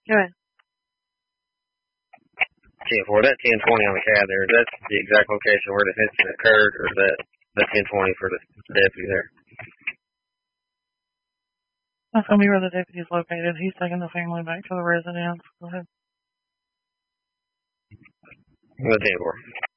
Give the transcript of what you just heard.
Go ahead. 10-4, that 10-20 on the cab there, that's the exact location where the incident occurred, or is that 10-20 for the deputy there? That's going to be where the deputy is located. He's taking the family back to the residence. Go ahead. The 10-4.